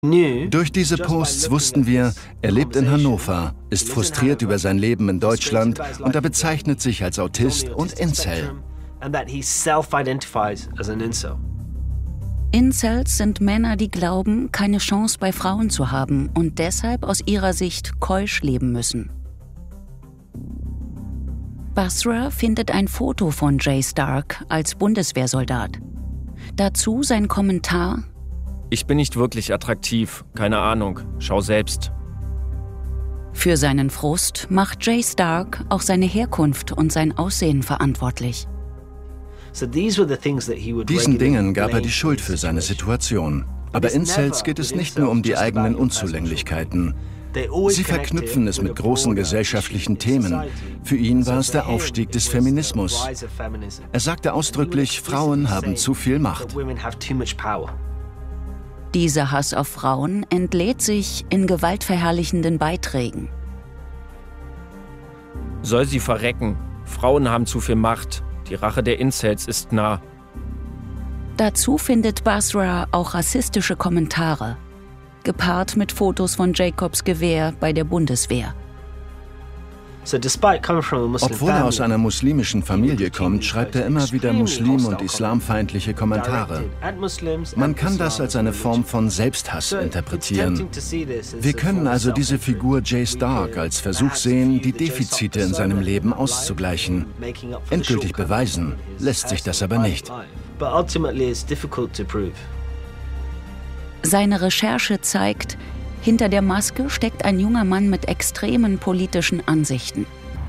Durch diese Posts wussten wir, er lebt in Hannover, ist frustriert über sein Leben in Deutschland und er bezeichnet sich als Autist und Incel. Incels sind Männer, die glauben, keine Chance bei Frauen zu haben und deshalb aus ihrer Sicht keusch leben müssen. Basra findet ein Foto von Jay Stark als Bundeswehrsoldat. Dazu sein Kommentar: Ich bin nicht wirklich attraktiv, keine Ahnung, schau selbst. Für seinen Frust macht Jay Stark auch seine Herkunft und sein Aussehen verantwortlich. Diesen Dingen gab er die Schuld für seine Situation. Aber Incels geht es nicht nur um die eigenen Unzulänglichkeiten. Sie verknüpfen es mit großen gesellschaftlichen Themen. Für ihn war es der Aufstieg des Feminismus. Er sagte ausdrücklich, Frauen haben zu viel Macht. Dieser Hass auf Frauen entlädt sich in gewaltverherrlichenden Beiträgen. Soll sie verrecken. Frauen haben zu viel Macht. Die Rache der Incels ist nah. Dazu findet Basra auch rassistische Kommentare, gepaart mit Fotos von Jacobs Gewehr bei der Bundeswehr. Obwohl er aus einer muslimischen Familie kommt, schreibt er immer wieder muslim- und islamfeindliche Kommentare. Man kann das als eine Form von Selbsthass interpretieren. Wir können also diese Figur Jay Stark als Versuch sehen, die Defizite in seinem Leben auszugleichen. Endgültig beweisen lässt sich das aber nicht. Seine Recherche zeigt, hinter der Maske steckt ein junger Mann mit extremen politischen Ansichten.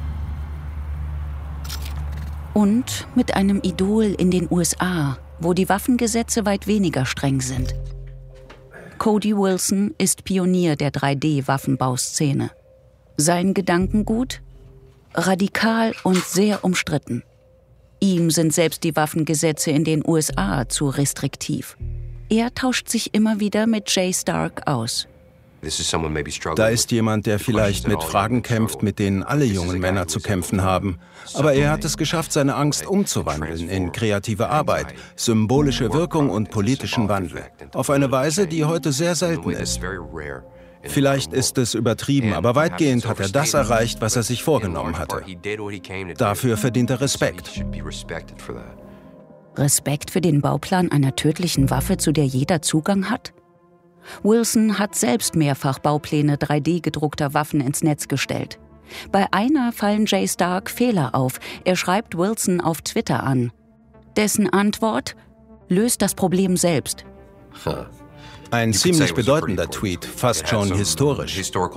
Und mit einem Idol in den USA, wo die Waffengesetze weit weniger streng sind. Cody Wilson ist Pionier der 3D-Waffenbauszene. Sein Gedankengut? Radikal und sehr umstritten. Ihm sind selbst die Waffengesetze in den USA zu restriktiv. Er tauscht sich immer wieder mit Jay Stark aus. Da ist jemand, der vielleicht mit Fragen kämpft, mit denen alle jungen Männer zu kämpfen haben. Aber er hat es geschafft, seine Angst umzuwandeln in kreative Arbeit, symbolische Wirkung und politischen Wandel. Auf eine Weise, die heute sehr selten ist. Vielleicht ist es übertrieben, aber weitgehend hat er das erreicht, was er sich vorgenommen hatte. Dafür verdient er Respekt. Respekt für den Bauplan einer tödlichen Waffe, zu der jeder Zugang hat? Wilson hat selbst mehrfach Baupläne 3D-gedruckter Waffen ins Netz gestellt. Bei einer fallen Jay Stark Fehler auf. Er schreibt Wilson auf Twitter an. Dessen Antwort: löst das Problem selbst. Ein ziemlich bedeutender Tweet, fast schon historisch.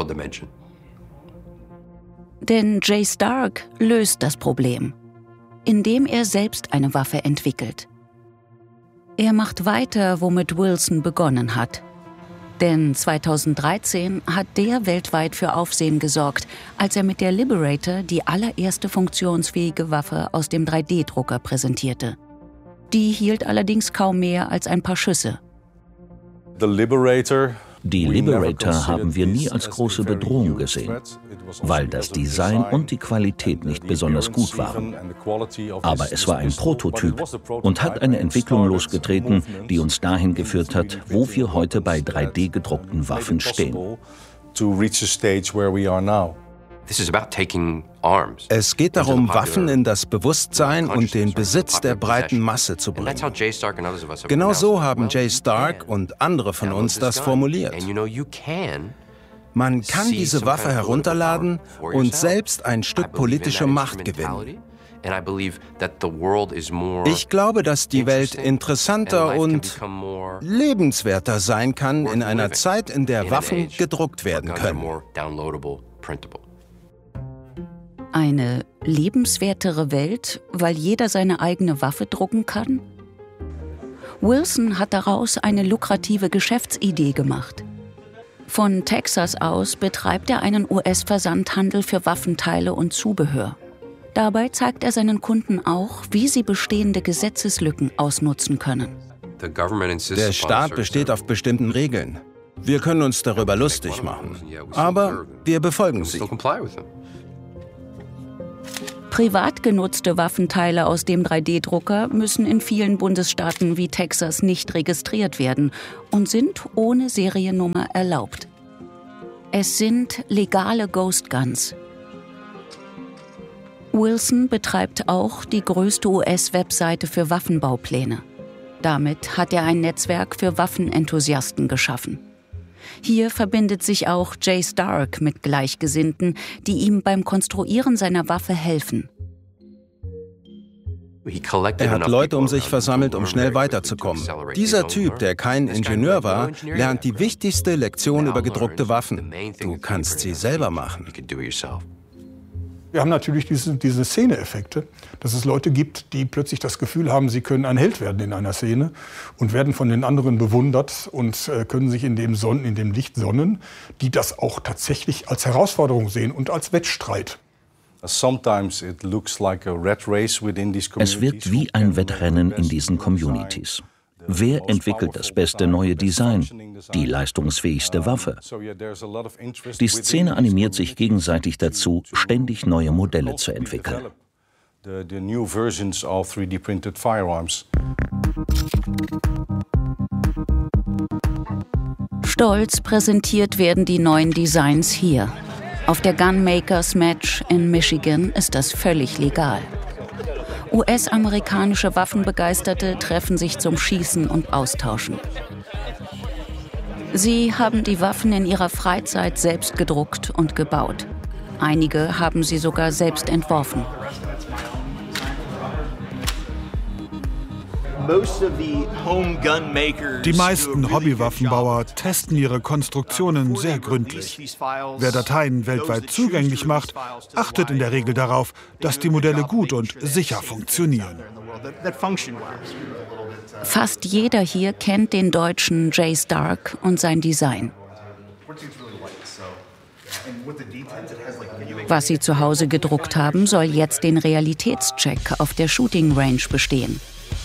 Denn Jay Stark löst das Problem, indem er selbst eine Waffe entwickelt. Er macht weiter, womit Wilson begonnen hat. Denn 2013 hat der weltweit für Aufsehen gesorgt, als er mit der Liberator die allererste funktionsfähige Waffe aus dem 3D-Drucker präsentierte. Die hielt allerdings kaum mehr als ein paar Schüsse. Die Liberator haben wir nie als große Bedrohung gesehen, weil das Design und die Qualität nicht besonders gut waren. Aber es war ein Prototyp und hat eine Entwicklung losgetreten, die uns dahin geführt hat, wo wir heute bei 3D-gedruckten Waffen stehen. Es geht darum, Waffen in das Bewusstsein und den Besitz der breiten Masse zu bringen. Genau so haben Jay Stark und andere von uns das formuliert. Man kann diese Waffe herunterladen und selbst ein Stück politische Macht gewinnen. Ich glaube, dass die Welt interessanter und lebenswerter sein kann in einer Zeit, in der Waffen gedruckt werden können. Eine lebenswertere Welt, weil jeder seine eigene Waffe drucken kann? Wilson hat daraus eine lukrative Geschäftsidee gemacht. Von Texas aus betreibt er einen US-Versandhandel für Waffenteile und Zubehör. Dabei zeigt er seinen Kunden auch, wie sie bestehende Gesetzeslücken ausnutzen können. Der Staat besteht auf bestimmten Regeln. Wir können uns darüber lustig machen, aber wir befolgen sie. Privat genutzte Waffenteile aus dem 3D-Drucker müssen in vielen Bundesstaaten wie Texas nicht registriert werden und sind ohne Seriennummer erlaubt. Es sind legale Ghost Guns. Wilson betreibt auch die größte US-Webseite für Waffenbaupläne. Damit hat er ein Netzwerk für Waffenenthusiasten geschaffen. Hier verbindet sich auch Jay Stark mit Gleichgesinnten, die ihm beim Konstruieren seiner Waffe helfen. Er hat Leute um sich versammelt, um schnell weiterzukommen. Dieser Typ, der kein Ingenieur war, lernt die wichtigste Lektion über gedruckte Waffen. Du kannst sie selber machen. Wir haben natürlich diese Szene-Effekte, dass es Leute gibt, die plötzlich das Gefühl haben, sie können ein Held werden in einer Szene und werden von den anderen bewundert und können sich in dem Licht sonnen, die das auch tatsächlich als Herausforderung sehen und als Wettstreit. Es wird wie ein Wettrennen in diesen Communities. Wer entwickelt das beste neue Design, die leistungsfähigste Waffe? Die Szene animiert sich gegenseitig dazu, ständig neue Modelle zu entwickeln. Stolz präsentiert werden die neuen Designs hier. Auf der Gunmakers Match in Michigan ist das völlig legal. US-amerikanische Waffenbegeisterte treffen sich zum Schießen und Austauschen. Sie haben die Waffen in ihrer Freizeit selbst gedruckt und gebaut. Einige haben sie sogar selbst entworfen. Die meisten Hobbywaffenbauer testen ihre Konstruktionen sehr gründlich. Wer Dateien weltweit zugänglich macht, achtet in der Regel darauf, dass die Modelle gut und sicher funktionieren. Fast jeder hier kennt den Deutschen Jay Stark und sein Design. Was sie zu Hause gedruckt haben, soll jetzt den Realitätscheck auf der Shooting Range bestehen.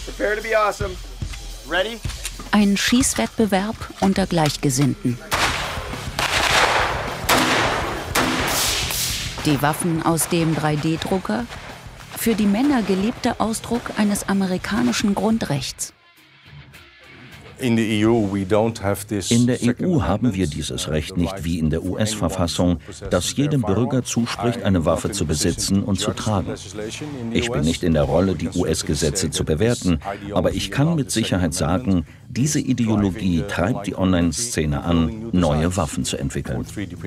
Ein Schießwettbewerb unter Gleichgesinnten. Die Waffen aus dem 3D-Drucker? Für die Männer gelebter Ausdruck eines amerikanischen Grundrechts. In der EU haben wir dieses Recht nicht wie in der US-Verfassung, das jedem Bürger zuspricht, eine Waffe zu besitzen und zu tragen. Ich bin nicht in der Rolle, die US-Gesetze zu bewerten, aber ich kann mit Sicherheit sagen, diese Ideologie treibt die Online-Szene an, neue Waffen zu entwickeln.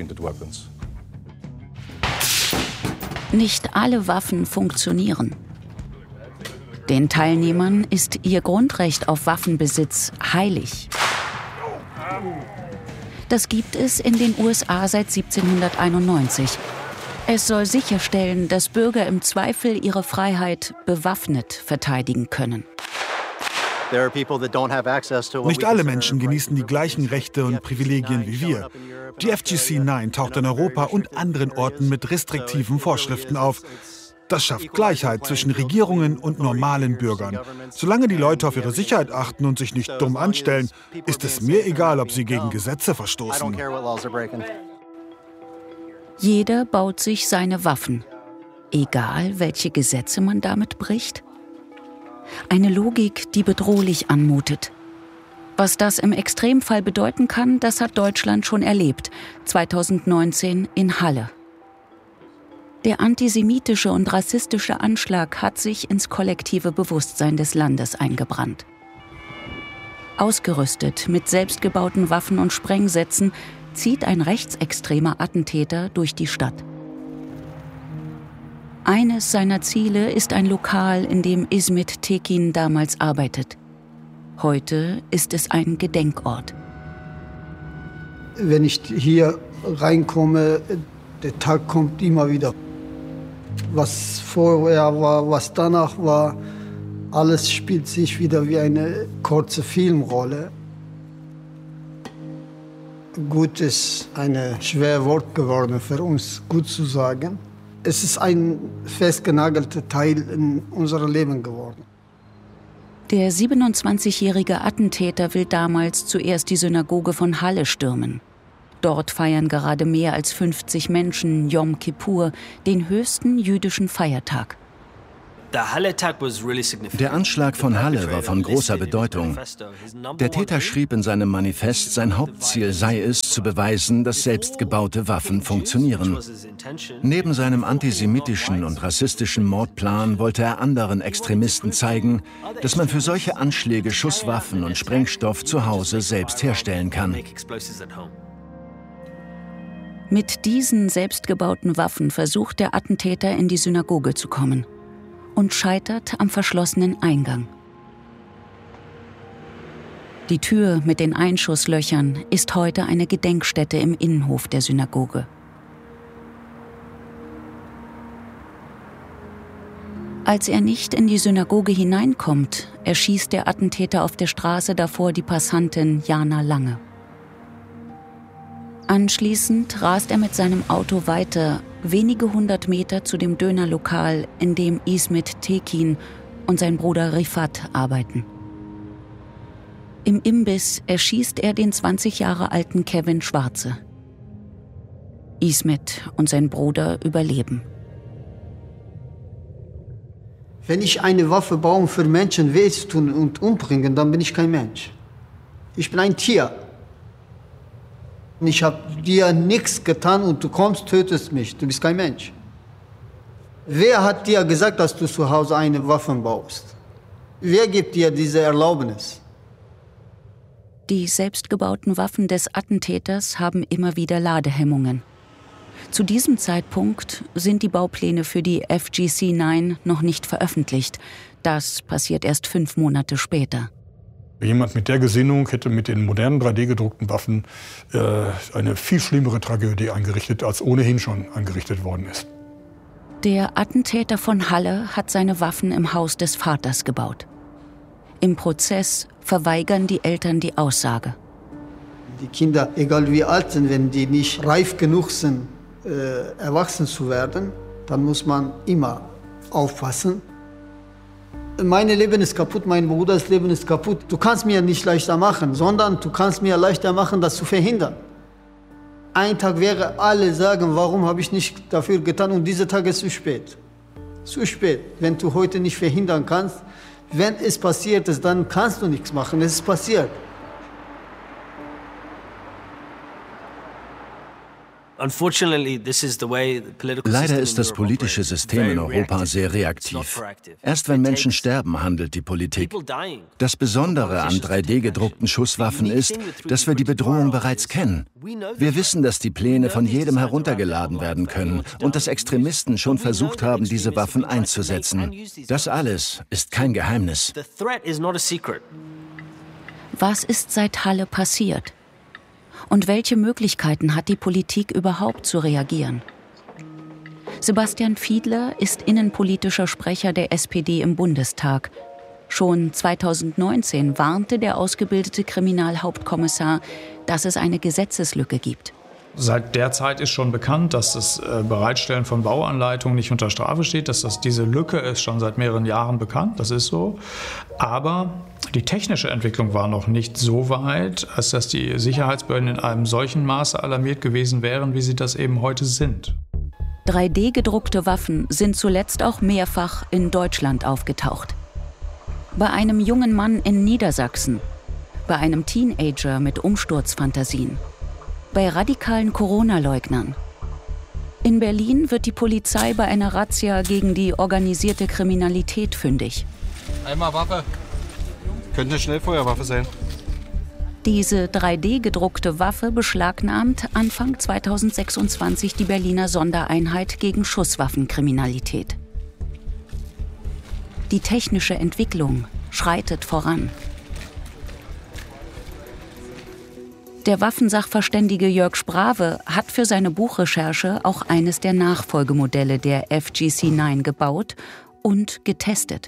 Nicht alle Waffen funktionieren. Den Teilnehmern ist ihr Grundrecht auf Waffenbesitz heilig. Das gibt es in den USA seit 1791. Es soll sicherstellen, dass Bürger im Zweifel ihre Freiheit bewaffnet verteidigen können. Nicht alle Menschen genießen die gleichen Rechte und Privilegien wie wir. Die FGC-9 taucht in Europa und anderen Orten mit restriktiven Vorschriften auf. Das schafft Gleichheit zwischen Regierungen und normalen Bürgern. Solange die Leute auf ihre Sicherheit achten und sich nicht dumm anstellen, ist es mir egal, ob sie gegen Gesetze verstoßen. Jeder baut sich seine Waffen. Egal, welche Gesetze man damit bricht. Eine Logik, die bedrohlich anmutet. Was das im Extremfall bedeuten kann, das hat Deutschland schon erlebt. 2019 in Halle. Der antisemitische und rassistische Anschlag hat sich ins kollektive Bewusstsein des Landes eingebrannt. Ausgerüstet mit selbstgebauten Waffen und Sprengsätzen zieht ein rechtsextremer Attentäter durch die Stadt. Eines seiner Ziele ist ein Lokal, in dem Ismet Tekin damals arbeitet. Heute ist es ein Gedenkort. Wenn ich hier reinkomme, der Tag kommt immer wieder. Was vorher war, was danach war, alles spielt sich wieder wie eine kurze Filmrolle. Gut ist ein schweres Wort geworden für uns, gut zu sagen. Es ist ein festgenagelter Teil in unserem Leben geworden. Der 27-jährige Attentäter will damals zuerst die Synagoge von Halle stürmen. Dort feiern gerade mehr als 50 Menschen Yom Kippur, den höchsten jüdischen Feiertag. Der Anschlag von Halle war von großer Bedeutung. Der Täter schrieb in seinem Manifest, sein Hauptziel sei es, zu beweisen, dass selbstgebaute Waffen funktionieren. Neben seinem antisemitischen und rassistischen Mordplan wollte er anderen Extremisten zeigen, dass man für solche Anschläge Schusswaffen und Sprengstoff zu Hause selbst herstellen kann. Mit diesen selbstgebauten Waffen versucht der Attentäter, in die Synagoge zu kommen und scheitert am verschlossenen Eingang. Die Tür mit den Einschusslöchern ist heute eine Gedenkstätte im Innenhof der Synagoge. Als er nicht in die Synagoge hineinkommt, erschießt der Attentäter auf der Straße davor die Passantin Jana Lange. Anschließend rast er mit seinem Auto weiter, wenige 100 Meter zu dem Dönerlokal, in dem Ismet Tekin und sein Bruder Rifat arbeiten. Im Imbiss erschießt er den 20 Jahre alten Kevin Schwarze. Ismet und sein Bruder überleben. Wenn ich eine Waffe baue, um für Menschen weh zu tun und umbringen, dann bin ich kein Mensch. Ich bin ein Tier. Ich habe dir nichts getan und du kommst, tötest mich. Du bist kein Mensch. Wer hat dir gesagt, dass du zu Hause eine Waffe baust? Wer gibt dir diese Erlaubnis? Die selbstgebauten Waffen des Attentäters haben immer wieder Ladehemmungen. Zu diesem Zeitpunkt sind die Baupläne für die FGC-9 noch nicht veröffentlicht. Das passiert erst 5 Monate später. Jemand mit der Gesinnung hätte mit den modernen 3D-gedruckten Waffen eine viel schlimmere Tragödie angerichtet, als ohnehin schon angerichtet worden ist. Der Attentäter von Halle hat seine Waffen im Haus des Vaters gebaut. Im Prozess verweigern die Eltern die Aussage. Die Kinder, egal wie alt sind, wenn die nicht reif genug sind, erwachsen zu werden, dann muss man immer aufpassen. Mein Leben ist kaputt, mein Bruders Leben ist kaputt. Du kannst mir nicht leichter machen, sondern du kannst mir leichter machen, das zu verhindern. Ein Tag wäre, alle sagen, warum habe ich nicht dafür getan und dieser Tag ist zu spät. Zu spät, wenn du heute nicht verhindern kannst. Wenn es passiert ist, dann kannst du nichts machen, es ist passiert. Leider ist das politische System in Europa sehr reaktiv. Erst wenn Menschen sterben, handelt die Politik. Das Besondere an 3D-gedruckten Schusswaffen ist, dass wir die Bedrohung bereits kennen. Wir wissen, dass die Pläne von jedem heruntergeladen werden können und dass Extremisten schon versucht haben, diese Waffen einzusetzen. Das alles ist kein Geheimnis. Was ist seit Halle passiert? Und welche Möglichkeiten hat die Politik überhaupt zu reagieren? Sebastian Fiedler ist innenpolitischer Sprecher der SPD im Bundestag. Schon 2019 warnte der ausgebildete Kriminalhauptkommissar, dass es eine Gesetzeslücke gibt. Seit der Zeit ist schon bekannt, dass das Bereitstellen von Bauanleitungen nicht unter Strafe steht. Diese Lücke ist schon seit mehreren Jahren bekannt, das ist so. Aber die technische Entwicklung war noch nicht so weit, als dass die Sicherheitsbehörden in einem solchen Maße alarmiert gewesen wären, wie sie das eben heute sind. 3D-gedruckte Waffen sind zuletzt auch mehrfach in Deutschland aufgetaucht. Bei einem jungen Mann in Niedersachsen, bei einem Teenager mit Umsturzfantasien, bei radikalen Corona-Leugnern. In Berlin wird die Polizei bei einer Razzia gegen die organisierte Kriminalität fündig. Einmal Waffe. Könnte eine Schnellfeuerwaffe sein. Diese 3D-gedruckte Waffe beschlagnahmt Anfang 2026 die Berliner Sondereinheit gegen Schusswaffenkriminalität. Die technische Entwicklung schreitet voran. Der Waffensachverständige Jörg Sprave hat für seine Buchrecherche auch eines der Nachfolgemodelle der FGC-9 gebaut und getestet.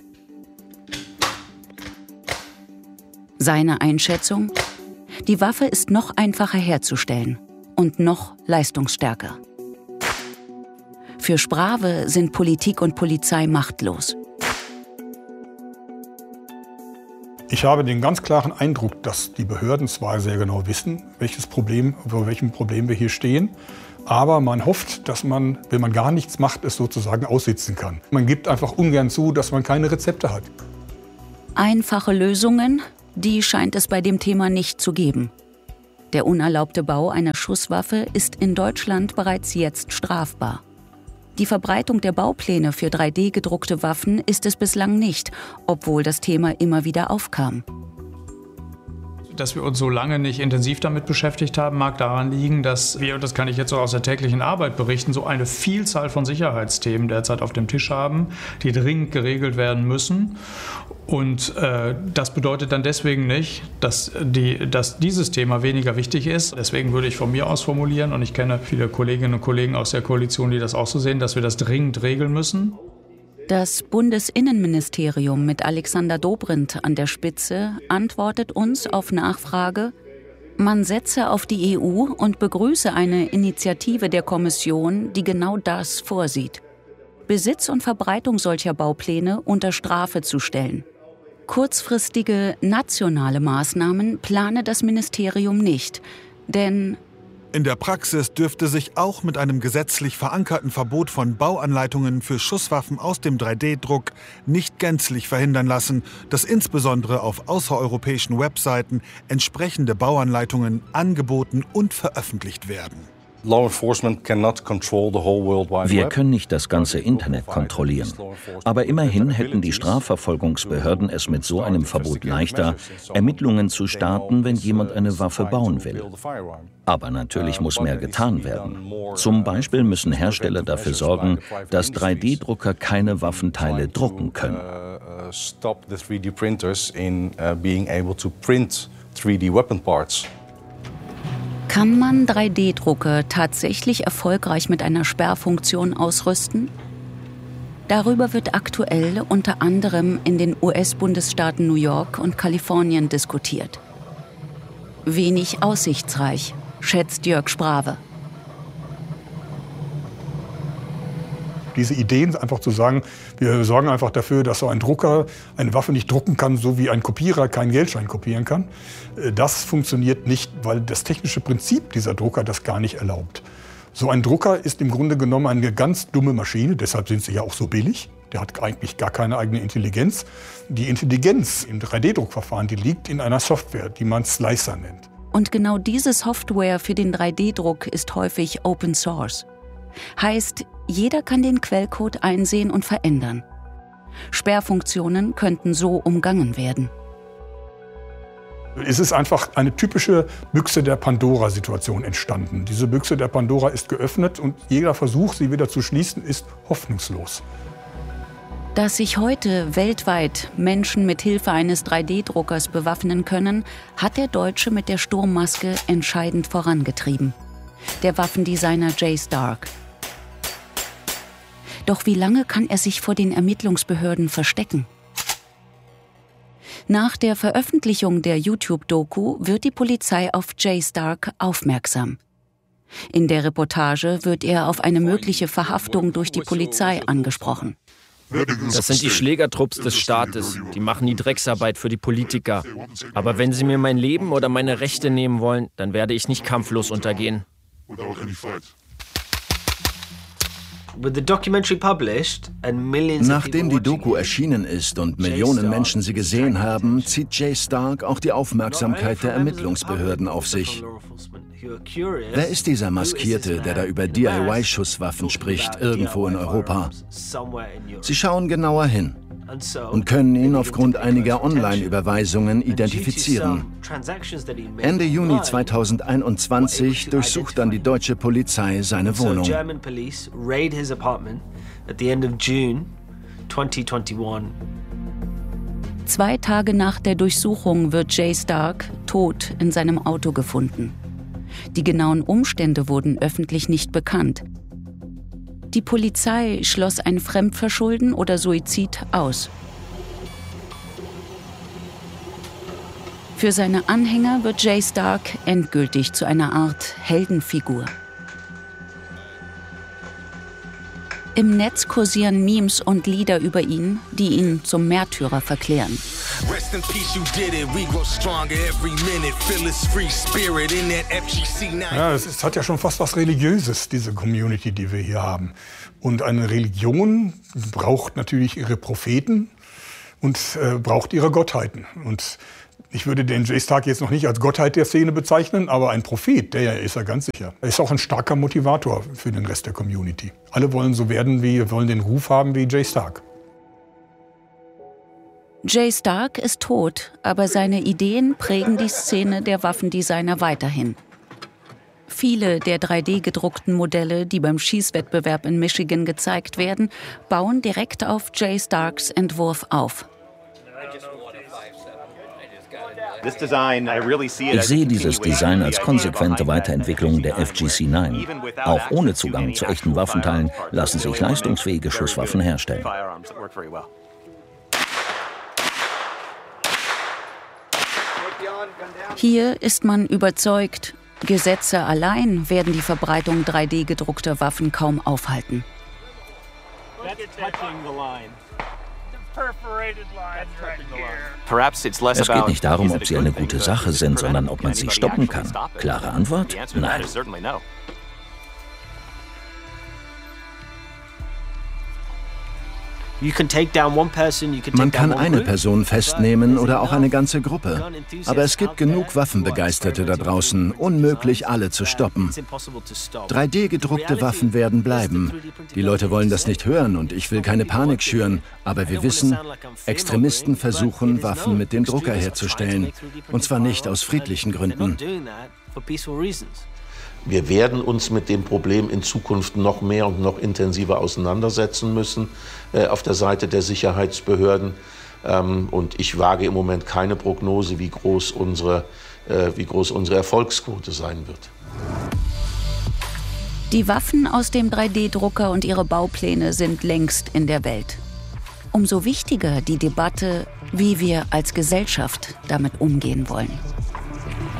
Seine Einschätzung? Die Waffe ist noch einfacher herzustellen und noch leistungsstärker. Für Sprave sind Politik und Polizei machtlos. Ich habe den ganz klaren Eindruck, dass die Behörden zwar sehr genau wissen, vor welchem Problem wir hier stehen, aber man hofft, dass man, wenn man gar nichts macht, es sozusagen aussitzen kann. Man gibt einfach ungern zu, dass man keine Rezepte hat. Einfache Lösungen, die scheint es bei dem Thema nicht zu geben. Der unerlaubte Bau einer Schusswaffe ist in Deutschland bereits jetzt strafbar. Die Verbreitung der Baupläne für 3D-gedruckte Waffen ist es bislang nicht, obwohl das Thema immer wieder aufkam. Dass wir uns so lange nicht intensiv damit beschäftigt haben, mag daran liegen, dass wir, und das kann ich jetzt auch aus der täglichen Arbeit berichten, so eine Vielzahl von Sicherheitsthemen derzeit auf dem Tisch haben, die dringend geregelt werden müssen. Und das bedeutet dann deswegen nicht, dass dieses Thema weniger wichtig ist. Deswegen würde ich von mir aus formulieren, und ich kenne viele Kolleginnen und Kollegen aus der Koalition, die das auch so sehen, dass wir das dringend regeln müssen. Das Bundesinnenministerium mit Alexander Dobrindt an der Spitze antwortet uns auf Nachfrage, man setze auf die EU und begrüße eine Initiative der Kommission, die genau das vorsieht. Besitz und Verbreitung solcher Baupläne unter Strafe zu stellen. Kurzfristige nationale Maßnahmen plane das Ministerium nicht, denn in der Praxis dürfte sich auch mit einem gesetzlich verankerten Verbot von Bauanleitungen für Schusswaffen aus dem 3D-Druck nicht gänzlich verhindern lassen, dass insbesondere auf außereuropäischen Webseiten entsprechende Bauanleitungen angeboten und veröffentlicht werden. Wir können nicht das ganze Internet kontrollieren. Aber immerhin hätten die Strafverfolgungsbehörden es mit so einem Verbot leichter, Ermittlungen zu starten, wenn jemand eine Waffe bauen will. Aber natürlich muss mehr getan werden. Zum Beispiel müssen Hersteller dafür sorgen, dass 3D-Drucker keine Waffenteile drucken können. Kann man 3D-Drucker tatsächlich erfolgreich mit einer Sperrfunktion ausrüsten? Darüber wird aktuell unter anderem in den US-Bundesstaaten New York und Kalifornien diskutiert. Wenig aussichtsreich, schätzt Jörg Sprave. Diese Ideen, einfach zu sagen, wir sorgen einfach dafür, dass so ein Drucker eine Waffe nicht drucken kann, so wie ein Kopierer keinen Geldschein kopieren kann. Das funktioniert nicht, weil das technische Prinzip dieser Drucker das gar nicht erlaubt. So ein Drucker ist im Grunde genommen eine ganz dumme Maschine, deshalb sind sie ja auch so billig. Der hat eigentlich gar keine eigene Intelligenz. Die Intelligenz im 3D-Druckverfahren, die liegt in einer Software, die man Slicer nennt. Und genau diese Software für den 3D-Druck ist häufig Open Source. Heißt, jeder kann den Quellcode einsehen und verändern. Sperrfunktionen könnten so umgangen werden. Es ist einfach eine typische Büchse der Pandora-Situation entstanden. Diese Büchse der Pandora ist geöffnet und jeder Versuch, sie wieder zu schließen, ist hoffnungslos. Dass sich heute weltweit Menschen mit Hilfe eines 3D-Druckers bewaffnen können, hat der Deutsche mit der Sturmmaske entscheidend vorangetrieben. Der Waffendesigner Jay Stark. Doch wie lange kann er sich vor den Ermittlungsbehörden verstecken? Nach der Veröffentlichung der YouTube-Doku wird die Polizei auf Jay Stark aufmerksam. In der Reportage wird er auf eine mögliche Verhaftung durch die Polizei angesprochen. Das sind die Schlägertrupps des Staates. Die machen die Drecksarbeit für die Politiker. Aber wenn sie mir mein Leben oder meine Rechte nehmen wollen, dann werde ich nicht kampflos untergehen. Nachdem die Doku erschienen ist und Millionen Menschen sie gesehen haben, zieht Jay Stark auch die Aufmerksamkeit der Ermittlungsbehörden auf sich. Wer ist dieser Maskierte, der da über DIY-Schusswaffen spricht, irgendwo in Europa? Sie schauen genauer hin und können ihn aufgrund einiger Online-Überweisungen identifizieren. Ende Juni 2021 durchsucht dann die deutsche Polizei seine Wohnung. 2 Tage nach der Durchsuchung wird Jay Stark tot in seinem Auto gefunden. Die genauen Umstände wurden öffentlich nicht bekannt. Die Polizei schloss ein Fremdverschulden oder Suizid aus. Für seine Anhänger wird Jay Stark endgültig zu einer Art Heldenfigur. Im Netz kursieren Memes und Lieder über ihn, die ihn zum Märtyrer verklären. Ja, es hat ja schon fast was Religiöses, diese Community, die wir hier haben. Und eine Religion braucht natürlich ihre Propheten und braucht ihre Gottheiten. Und ich würde den Jay Stark jetzt noch nicht als Gottheit der Szene bezeichnen, aber ein Prophet, der ist er ganz sicher. Er ist auch ein starker Motivator für den Rest der Community. Alle wollen so werden, wollen den Ruf haben wie Jay Stark. Jay Stark ist tot, aber seine Ideen prägen die Szene der Waffendesigner weiterhin. Viele der 3D-gedruckten Modelle, die beim Schießwettbewerb in Michigan gezeigt werden, bauen direkt auf Jay Starks Entwurf auf. Ich sehe dieses Design als konsequente Weiterentwicklung der FGC-9. Auch ohne Zugang zu echten Waffenteilen lassen sich leistungsfähige Schusswaffen herstellen. Hier ist man überzeugt, Gesetze allein werden die Verbreitung 3D-gedruckter Waffen kaum aufhalten. Es geht nicht darum, ob sie eine gute Sache sind, sondern ob man sie stoppen kann. Klare Antwort? Nein. Man kann eine Person festnehmen oder auch eine ganze Gruppe. Aber es gibt genug Waffenbegeisterte da draußen, unmöglich alle zu stoppen. 3D-gedruckte Waffen werden bleiben. Die Leute wollen das nicht hören und ich will keine Panik schüren. Aber wir wissen, Extremisten versuchen, Waffen mit dem Drucker herzustellen. Und zwar nicht aus friedlichen Gründen. Wir werden uns mit dem Problem in Zukunft noch mehr und noch intensiver auseinandersetzen müssen auf der Seite der Sicherheitsbehörden. Und ich wage im Moment keine Prognose, wie groß unsere Erfolgsquote sein wird. Die Waffen aus dem 3D-Drucker und ihre Baupläne sind längst in der Welt. Umso wichtiger die Debatte, wie wir als Gesellschaft damit umgehen wollen.